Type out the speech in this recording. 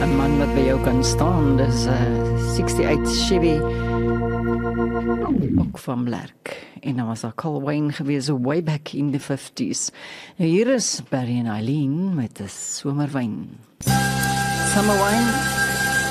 'n man wat by jou kan staan, dis 68 Chevy, ook van Blerk. En dan was daar Carl Wayne gewees, way back in the 50s. Nou hier is Barry en Eileen met 'n somerwyn. Summer wine.